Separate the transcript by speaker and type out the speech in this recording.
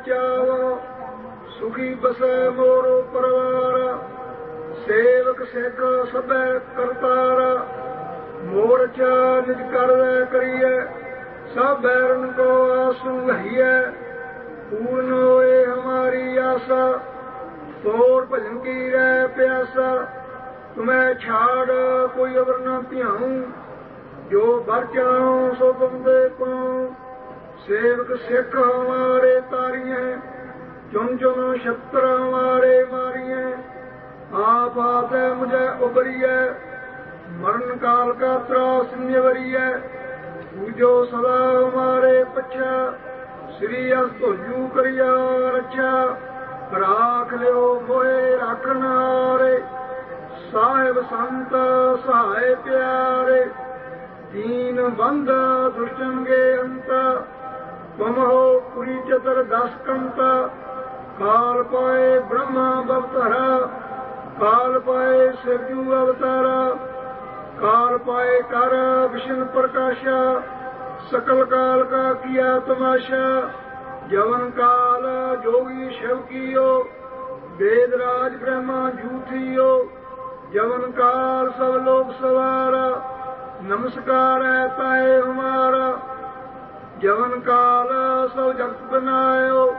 Speaker 1: ਚਾਵ ਸੁਖੀ ਬਸੈ ਮੋਰੋ ਪਰਵਾਰ ਸੇਵਕ ਸਿੱਖ ਸਭੈ ਕਰਤਾਰ ਮੋਰ ਚ ਨਿਜ ਕਰਵੈ ਕਰੀਐ ਸਭ ਬੈਰਨ ਕੋ ਆਸੂ ਲਹੀਐ पूर्ण होए हमारी आशा तोर भजन की रह प्यासा तुम्हें छाड़ कोई अवर न ध्याऊं जो बर चाहूं सो तुम दे पाऊं सेवक सिख हमारे तारिये चुन चुन छत्र हमारे मारिये आप आते मुझे उबरिए मरण काल का त्रास निवरिए पूजो सदा हमारे पछा श्री अस धोजू करिया रक्षा राख लियो मोए राखन हारे साहिब संत सहाय प्यारे दीन बंद दुष्टन के अंत तुम हो पुरी चतर दस कंत काल पाए ब्रह्मा बवतरा काल पाए सरजू अवतारा काल पाए कर विष्णु प्रकाशा सकल काल का किया तमाशा जवन काल जोगी शिव कियो वेदराज ब्रह्मा झूठियो जवन काल सब लोग सवारा नमस्कार है ताए हमारा जवन काल सब जगत बनायो